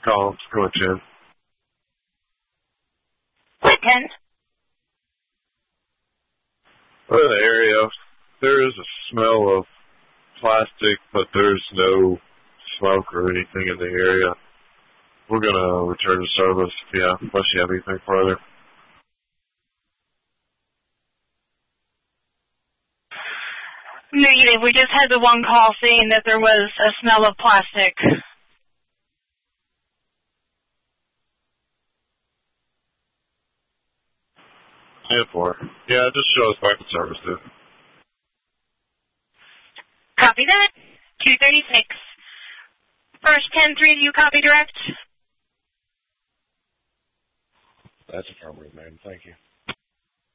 Call score 10. What, 10? Well, in the area, there is a smell of plastic, but there's no smoke or anything in the area. We're going to return to service, unless you have anything further. Negative. We just had the one call saying that there was a smell of plastic. 10-4. Yeah, just show us back to service, dude. Copy that. 236. First 10-3, do you copy direct? That's affirmative, man. Thank you.